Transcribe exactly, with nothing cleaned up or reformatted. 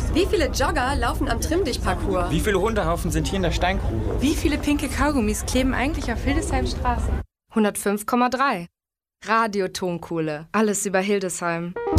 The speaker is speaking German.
Wie viele Jogger laufen am Trimm-Dich-Parcours? Wie viele Hundehaufen sind hier in der Steingrube? Wie viele pinke Kaugummis kleben eigentlich auf Hildesheim Straße? hundertfünf Komma drei. Radio Tonkohle. Alles über Hildesheim.